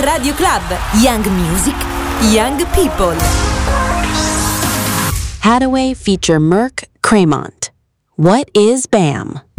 Radio Club. Young Music, Young People. Haddaway feature Merck Cremont. What is BAM?